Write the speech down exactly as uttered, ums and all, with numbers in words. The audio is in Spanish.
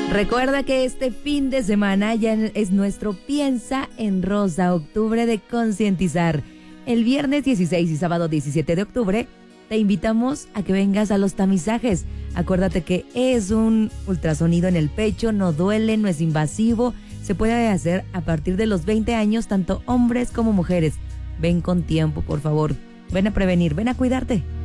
Recuerda que este fin de semana ya es nuestro Piensa en Rosa, octubre de concientizar. El viernes dieciséis y sábado diecisiete de octubre te invitamos a que vengas a los tamizajes. Acuérdate que es un ultrasonido en el pecho, no duele, no es invasivo. Se puede hacer a partir de los veinte años, tanto hombres como mujeres. Ven con tiempo, por favor. Ven a prevenir, ven a cuidarte.